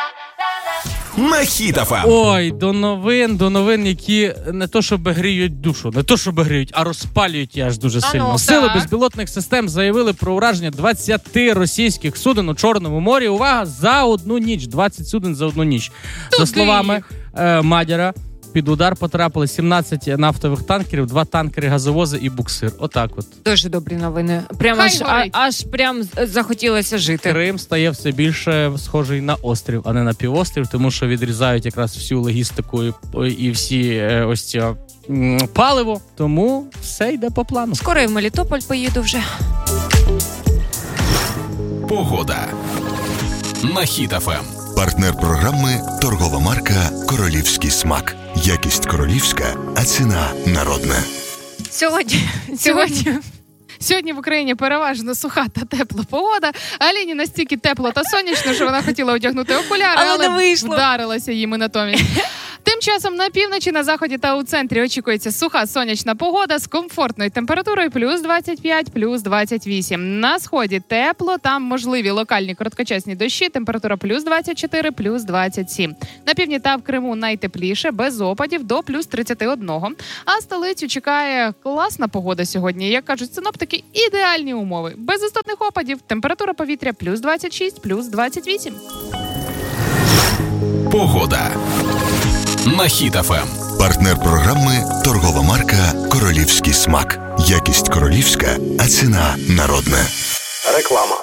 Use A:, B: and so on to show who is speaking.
A: На Хіт ФМ.
B: Ой, до новин, які не то щоб гріють душу, не то щоб гріють, а розпалюють її аж дуже сильно. Сили безпілотних систем заявили про ураження 20 російських суден у Чорному морі. Увага, за одну ніч. 20 суден за одну ніч. За словами Мадяра, під удар потрапили 17 нафтових танкерів, 2 танкери газовози і буксир. Отак от.
C: Дуже добрі новини. Прям аж захотілося жити.
B: Крим стає все більше схожий на острів, а не на півострів, тому що відрізають якраз всю логістику і всі ось ці паливо. Тому все йде по плану.
C: Скоро і в Мелітополь поїду вже.
A: Погода. На Хіт ФМ.
D: Партнер програми – торгова марка «Королівський смак». Якість королівська, а ціна народна.
E: Сьогодні в Україні переважно суха та тепла погода. Аліні настільки тепло та сонячно, що вона хотіла одягнути окуляри, але вдарилася їми натомість. Тим часом на півночі, на заході та у центрі очікується суха сонячна погода з комфортною температурою плюс 25, плюс 28. На сході тепло, там можливі локальні короткочасні дощі, температура плюс 24, плюс 27. На півдні та в Криму найтепліше, без опадів, до плюс 31. А столицю чекає класна погода сьогодні. Як кажуть синоптики, ідеальні умови. Без істотних опадів, температура повітря плюс 26, плюс 28.
A: Погода. На Хіт ФМ.
D: Партнер програми – торгова марка «Королівський смак». Якість королівська, а ціна народна.
F: Реклама.